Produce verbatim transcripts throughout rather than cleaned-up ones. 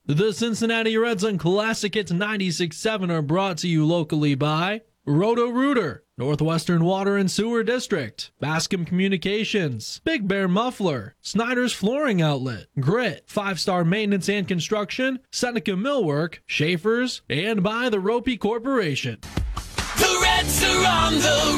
The Cincinnati Reds on Classic Hits ninety-six point seven are brought to you locally by Roto-Rooter, Northwestern Water and Sewer District, Bascom Communications, Big Bear Muffler, Snyder's Flooring Outlet, Grit, Five Star Maintenance and Construction, Seneca Millwork, Schaefer's, and by the Ropey Corporation. The Reds are on the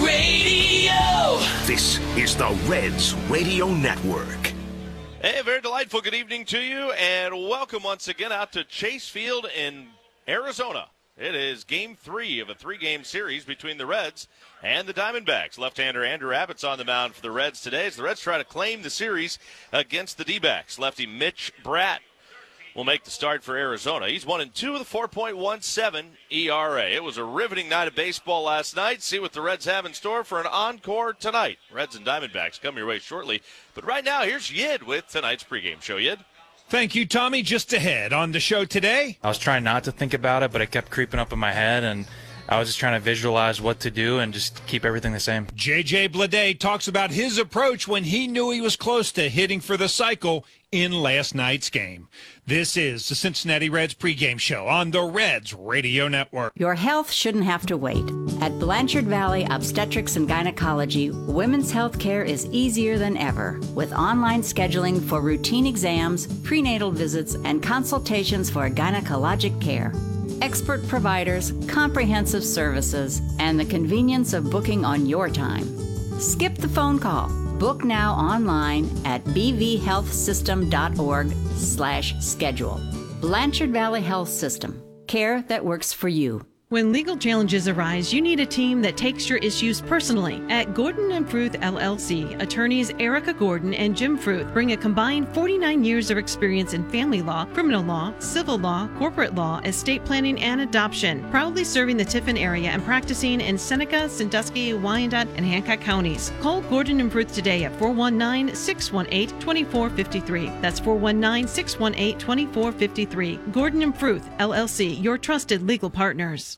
radio. This is the Reds Radio Network. Hey, very delightful good evening to you, and welcome once again out to Chase Field in Arizona. It is game three of a three-game series between the Reds and the Diamondbacks. Left-hander Andrew Abbott's on the mound for the Reds today as the Reds try to claim the series against the D-backs. Lefty Mitch Bratt will make the start for Arizona. He's one and two with a four point one seven E R A. It was a riveting night of baseball last night. See what the Reds have in store for an encore tonight. Reds and Diamondbacks come your way shortly. But right now, here's Yid with tonight's pregame show. Yid? Thank you, Tommy. Just ahead on the show today. I was trying not to think about it, but it kept creeping up in my head, and I was just trying to visualize what to do and just keep everything the same. J J Bleday talks about his approach when he knew he was close to hitting for the cycle in last night's game. This is the Cincinnati Reds pregame show on the Reds Radio Network. Your health shouldn't have to wait. At Blanchard Valley Obstetrics and Gynecology, women's health care is easier than ever, with online scheduling for routine exams, prenatal visits, and consultations for gynecologic care. Expert providers, comprehensive services, and the convenience of booking on your time. Skip the phone call. Book now online at b v health system dot org slash schedule. Blanchard Valley Health System. Care that works for you. When legal challenges arise, you need a team that takes your issues personally. At Gordon and Fruth L L C, attorneys Erica Gordon and Jim Fruth bring a combined forty-nine years of experience in family law, criminal law, civil law, corporate law, estate planning, and adoption, proudly serving the Tiffin area and practicing in Seneca, Sandusky, Wyandotte, and Hancock counties. Call Gordon and Fruth today at four one nine, six one eight, two four five three. That's four one nine, six one eight, two four five three. Gordon and Fruth L L C, your trusted legal partners.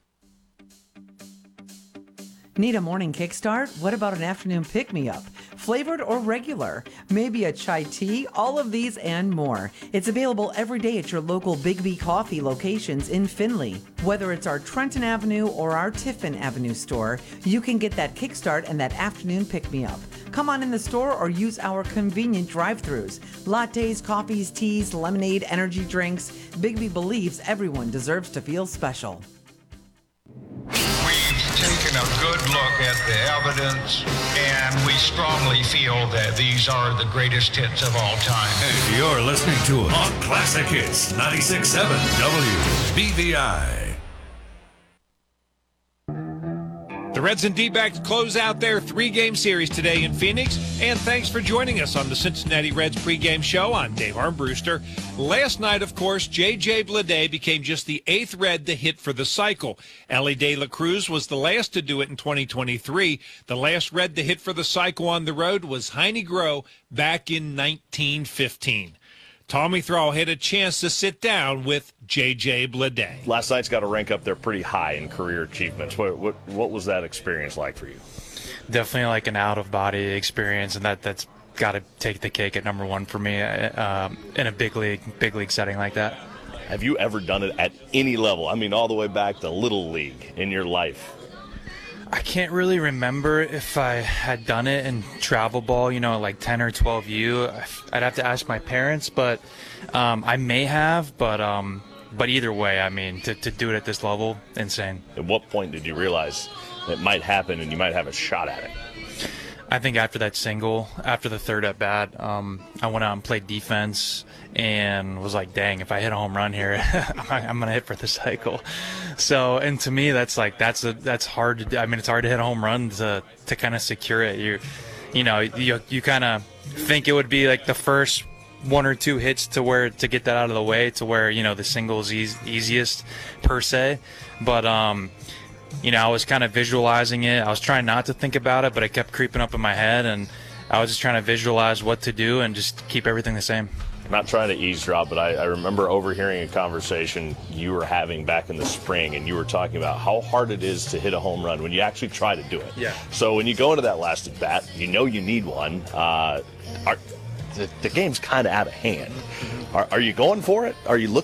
Need a morning kickstart? What about an afternoon pick-me-up? Flavored or regular? Maybe a chai tea? All of these and more. It's available every day at your local Big B Coffee locations in Findlay. Whether it's our Trenton Avenue or our Tiffin Avenue store, you can get that kickstart and that afternoon pick-me-up. Come on in the store or use our convenient drive-thrus. Lattes, coffees, teas, lemonade, energy drinks. Big B believes everyone deserves to feel special. Taken a good look at the evidence, and we strongly feel that these are the greatest hits of all time. Hey, you're listening to On Classic Hits ninety-six point seven W B V I. The Reds and D-backs close out their three-game series today in Phoenix, and thanks for joining us on the Cincinnati Reds pregame show. I'm Dave Armbruster. Last night, of course, J J Bleday became just the eighth Red to hit for the cycle. Ellie De La Cruz was the last to do it in twenty twenty-three. The last Red to hit for the cycle on the road was Heine Groh back in nineteen fifteen. Tommy Thrall had a chance to sit down with J J Bleday. Last night's got to rank up there pretty high in career achievements. What, what, what was that experience like for you? Definitely like an out-of-body experience, and that, that's got to take the cake at number one for me uh, in a big league, big league setting like that. Have you ever done it at any level? I mean, all the way back to Little League in your life? I can't really remember if I had done it in travel ball, you know, like ten or twelve U. I'd have to ask my parents, but um, I may have. But um, but either way, I mean, to, to do it at this level, insane. At what point did you realize it might happen and you might have a shot at it? I think after that single, after the third at bat, um, I went out and played defense and was like, dang, if I hit a home run here, I'm going to hit for the cycle. So, and to me, that's like, that's a, that's hard to do. I mean, it's hard to hit a home run to, to kind of secure it. You, you know, you, you kind of think it would be like the first one or two hits to where, to get that out of the way to where, you know, the single is easy, easiest per se. But, um, you know, I was kind of visualizing it. I was trying not to think about it, but it kept creeping up in my head, and I was just trying to visualize what to do and just keep everything the same. I'm not trying to eavesdrop, but I, I remember overhearing a conversation you were having back in the spring, and you were talking about how hard it is to hit a home run when you actually try to do it. Yeah. So when you go into that last at bat, you know you need one. Uh, are, the, the game's kind of out of hand. Are, are you going for it? Are you looking